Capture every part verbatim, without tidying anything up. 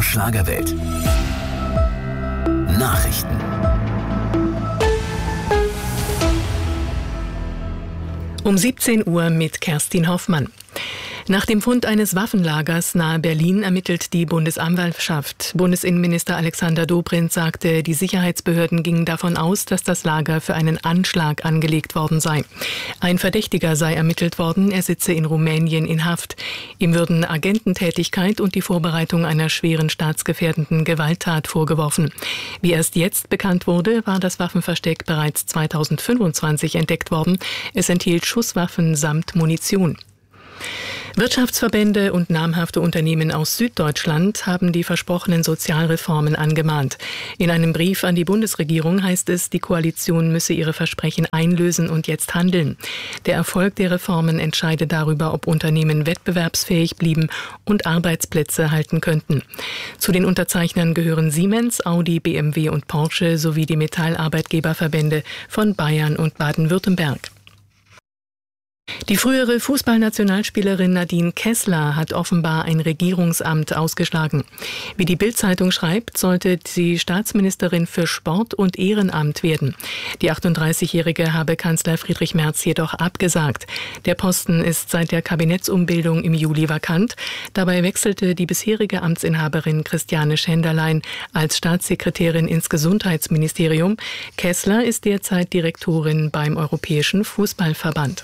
R Schlagerwelt. Nachrichten. Um siebzehn Uhr mit Kerstin Hoffmann. Nach dem Fund eines Waffenlagers nahe Berlin ermittelt die Bundesanwaltschaft. Bundesinnenminister Alexander Dobrindt sagte, die Sicherheitsbehörden gingen davon aus, dass das Lager für einen Anschlag angelegt worden sei. Ein Verdächtiger sei ermittelt worden, er sitze in Rumänien in Haft. Ihm würden Agententätigkeit und die Vorbereitung einer schweren staatsgefährdenden Gewalttat vorgeworfen. Wie erst jetzt bekannt wurde, war das Waffenversteck bereits zweitausendfünfundzwanzig entdeckt worden. Es enthielt Schusswaffen samt Munition. Wirtschaftsverbände und namhafte Unternehmen aus Süddeutschland haben die versprochenen Sozialreformen angemahnt. In einem Brief an die Bundesregierung heißt es, die Koalition müsse ihre Versprechen einlösen und jetzt handeln. Der Erfolg der Reformen entscheide darüber, ob Unternehmen wettbewerbsfähig blieben und Arbeitsplätze halten könnten. Zu den Unterzeichnern gehören Siemens, Audi, B M W und Porsche sowie die Metallarbeitgeberverbände von Bayern und Baden-Württemberg. Die frühere Fußballnationalspielerin Nadine Kessler hat offenbar ein Regierungsamt ausgeschlagen. Wie die Bild-Zeitung schreibt, sollte sie Staatsministerin für Sport und Ehrenamt werden. Die achtunddreißigjährige habe Kanzler Friedrich Merz jedoch abgesagt. Der Posten ist seit der Kabinettsumbildung im Juli vakant. Dabei wechselte die bisherige Amtsinhaberin Christiane Schenderlein als Staatssekretärin ins Gesundheitsministerium. Kessler ist derzeit Direktorin beim Europäischen Fußballverband.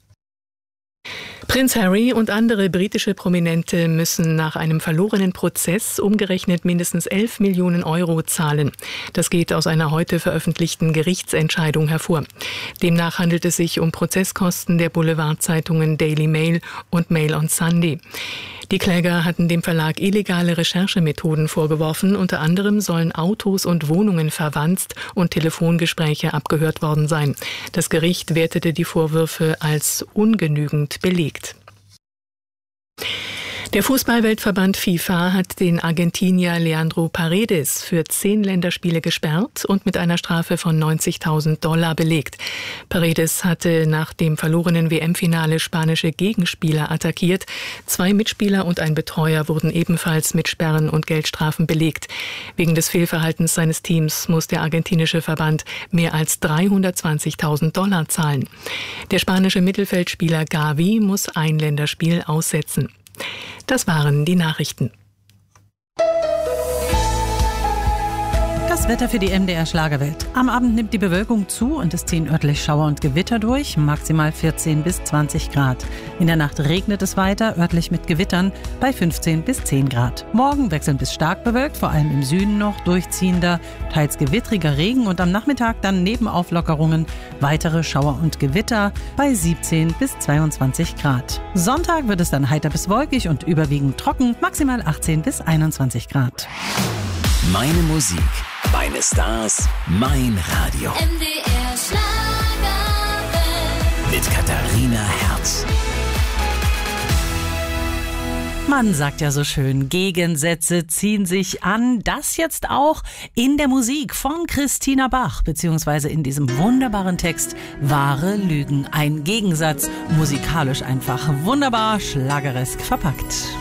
Prinz Harry und andere britische Prominente müssen nach einem verlorenen Prozess umgerechnet mindestens elf Millionen Euro zahlen. Das geht aus einer heute veröffentlichten Gerichtsentscheidung hervor. Demnach handelt es sich um Prozesskosten der Boulevardzeitungen Daily Mail und Mail on Sunday. Die Kläger hatten dem Verlag illegale Recherchemethoden vorgeworfen. Unter anderem sollen Autos und Wohnungen verwanzt und Telefongespräche abgehört worden sein. Das Gericht wertete die Vorwürfe als ungenügend belegt. Der Fußballweltverband FIFA hat den Argentinier Leandro Paredes für zehn Länderspiele gesperrt und mit einer Strafe von neunzigtausend Dollar belegt. Paredes hatte nach dem verlorenen W M-Finale spanische Gegenspieler attackiert. Zwei Mitspieler und ein Betreuer wurden ebenfalls mit Sperren und Geldstrafen belegt. Wegen des Fehlverhaltens seines Teams muss der argentinische Verband mehr als dreihundertzwanzigtausend Dollar zahlen. Der spanische Mittelfeldspieler Gavi muss ein Länderspiel aussetzen. Das waren die Nachrichten. Das Wetter für die M D R Schlagerwelt. Am Abend nimmt die Bewölkung zu und es ziehen örtlich Schauer und Gewitter durch, maximal vierzehn bis zwanzig Grad. In der Nacht regnet es weiter, örtlich mit Gewittern bei fünfzehn bis zehn Grad. Morgen wechselnd bis stark bewölkt, vor allem im Süden noch durchziehender, teils gewittriger Regen und am Nachmittag dann neben Auflockerungen weitere Schauer und Gewitter bei siebzehn bis zweiundzwanzig Grad. Sonntag wird es dann heiter bis wolkig und überwiegend trocken, maximal achtzehn bis einundzwanzig Grad. Meine Musik, meine Stars, mein Radio. M D R Schlagerwelt. Mit Katharina Herz. Man sagt ja so schön, Gegensätze ziehen sich an. Das jetzt auch in der Musik von Christina Bach, beziehungsweise in diesem wunderbaren Text Wahre Lügen. Ein Gegensatz, musikalisch einfach wunderbar schlageresk verpackt.